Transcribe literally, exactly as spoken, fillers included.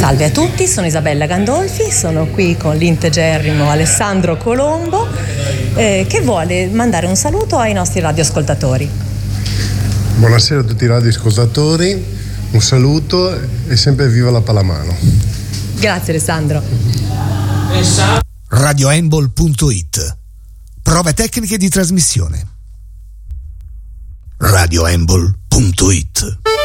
Salve a tutti, sono Isabella Gandolfi, sono qui con l'integerrimo Alessandro Colombo eh, che vuole mandare un saluto ai nostri radioascoltatori. Buonasera a tutti i radioascoltatori, un saluto e sempre viva la pallamano. Grazie Alessandro. radioembol punto it. Prove tecniche di trasmissione. radioembol punto it.